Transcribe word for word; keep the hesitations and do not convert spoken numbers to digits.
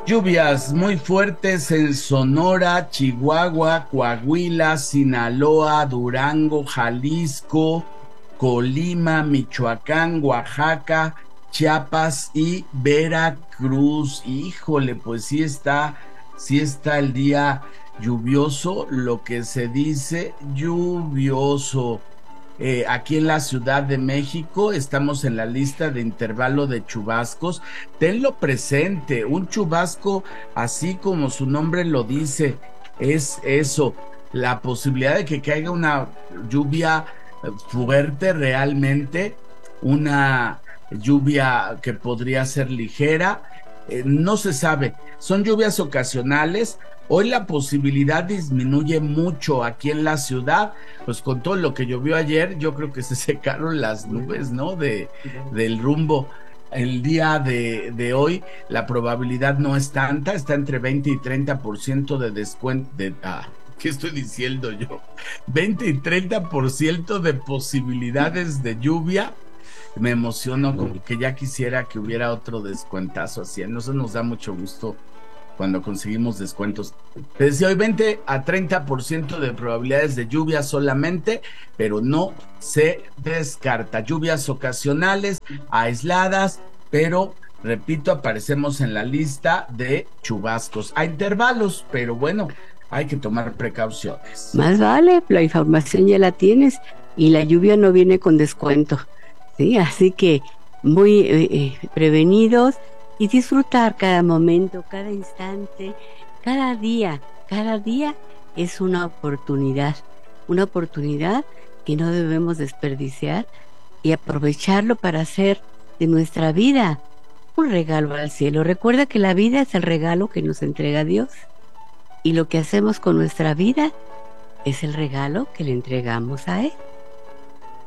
Lluvias muy fuertes en Sonora, Chihuahua, Coahuila, Sinaloa, Durango, Jalisco, Colima, Michoacán, Oaxaca, Chiapas y Veracruz. Híjole, pues sí está, sí está el día lluvioso, lo que se dice lluvioso. Eh, aquí en la Ciudad de México estamos en la lista de intervalo de chubascos. Tenlo presente, un chubasco, así como su nombre lo dice, es eso, la posibilidad de que caiga una lluvia eh, fuerte realmente, una lluvia que podría ser ligera, eh, no se sabe, son lluvias ocasionales. Hoy la posibilidad disminuye mucho aquí en la ciudad, pues con todo lo que llovió ayer, yo creo que se secaron las nubes, ¿no? De, del rumbo. El día de, de hoy la probabilidad no es tanta, está entre veinte y treinta por ciento de descuento. De, ah, ¿qué estoy diciendo yo? veinte y treinta por ciento de posibilidades de lluvia. Me emociono, como que ya quisiera que hubiera otro descuentazo así. A nosotros nos da mucho gusto cuando conseguimos descuentos. Te decía hoy veinte a treinta por ciento de probabilidades de lluvia solamente, pero no se descarta. Lluvias ocasionales, aisladas, pero repito, aparecemos en la lista de chubascos a intervalos, pero bueno, hay que tomar precauciones. Más vale, la información ya la tienes y la lluvia no viene con descuento, ¿sí? Así que muy eh, eh, prevenidos y disfrutar cada momento, cada instante, cada día, cada día es una oportunidad, una oportunidad que no debemos desperdiciar y aprovecharlo para hacer de nuestra vida un regalo al cielo. Recuerda que la vida es el regalo que nos entrega Dios y lo que hacemos con nuestra vida es el regalo que le entregamos a Él.